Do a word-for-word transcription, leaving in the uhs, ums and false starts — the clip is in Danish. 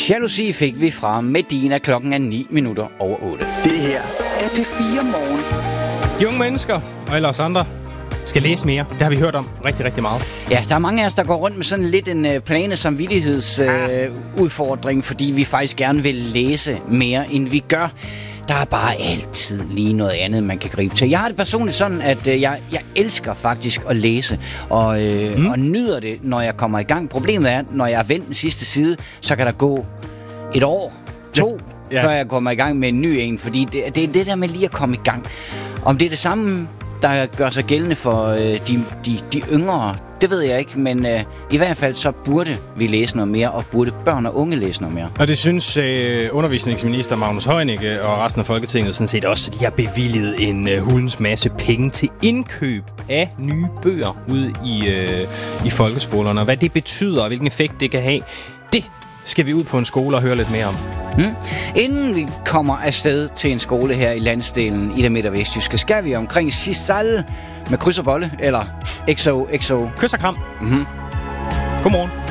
Jalousi fik vi fra Medina. Klokken er ni minutter over otte. Det her er P fire Morgen. De unge mennesker og alle os andre skal læse mere. Det har vi hørt om rigtig, rigtig meget. Ja, der er mange af os, der går rundt med sådan lidt en uh, plane samvittighedsudfordring, uh, fordi vi faktisk gerne vil læse mere, end vi gør. Der er bare altid lige noget andet, man kan gribe til. Jeg har det personligt sådan, at uh, jeg, jeg elsker faktisk at læse, og, uh, mm. og nyder det, når jeg kommer i gang. Problemet er, når jeg har vendt den sidste side, så kan der gå et år, to, ja. Ja. før jeg kommer i gang med en ny en, fordi det, det er det der med lige at komme i gang. Om det er det samme, der gør sig gældende for øh, de, de, de yngre, det ved jeg ikke, men øh, i hvert fald så burde vi læse noget mere, og burde børn og unge læse noget mere. Og det synes øh, undervisningsminister Magnus Heunicke og resten af Folketinget sådan set også, at de har bevilget en øh, hulens masse penge til indkøb af nye bøger ude i, øh, i folkeskolerne. Og hvad det betyder, og hvilken effekt det kan have, det skal vi ud på en skole og høre lidt mere om. Hmm. Inden vi kommer afsted til en skole her i landsdelen i det midt- og vestjyske, skal vi omkring Sisal med kryds og bolle, eller X O X O. Kys og kram. Mm-hmm. Godmorgen.